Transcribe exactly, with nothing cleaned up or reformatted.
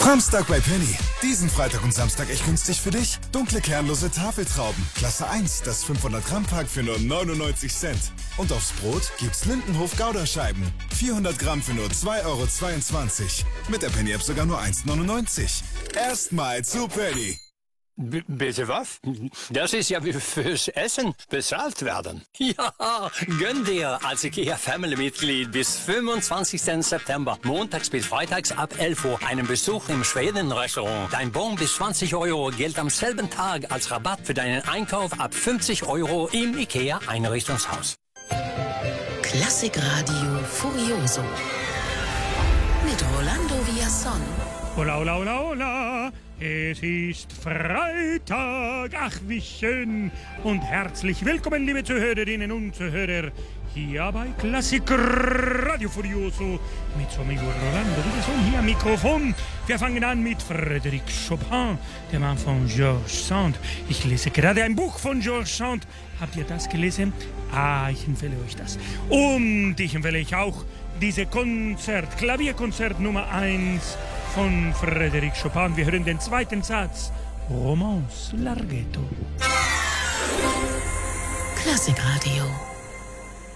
Samstag bei Penny. Diesen Freitag und Samstag echt günstig für dich. Dunkle kernlose Tafeltrauben. Klasse eins, das fünfhundert Gramm Pack für nur neunundneunzig Cent. Und aufs Brot gibt's Lindenhof Gouda-Scheiben. vierhundert Gramm für nur zwei Euro zweiundzwanzig. Mit der Penny-App sogar nur eins neunundneunzig. Erstmal zu Penny. B bitte was? Das ist ja wie fürs Essen bezahlt werden. Ja, gönn dir als IKEA-Family-Mitglied bis fünfundzwanzigsten September, montags bis freitags ab elf Uhr, einen Besuch im Schweden-Restaurant. Dein Bon bis zwanzig Euro gilt am selben Tag als Rabatt für deinen Einkauf ab fünfzig Euro im IKEA-Einrichtungshaus. Klassikradio Furioso mit Rolando Villazón. Hola, hola, hola, hola. Es ist Freitag. Ach, wie schön. Und herzlich willkommen, liebe Zuhörerinnen und Zuhörer, hier bei Klassikradio Furioso mit so amigo Rolando Villazón hier am Mikrofon. Wir fangen an mit Frédéric Chopin, dem Mann von Georges Sand. Ich lese gerade ein Buch von Georges Sand. Habt ihr das gelesen? Ah, ich empfehle euch das. Und ich empfehle euch auch diese Konzert, Klavierkonzert Nummer eins von Frédéric Chopin. Wir hören den zweiten Satz. Romance Larghetto. Klassikradio.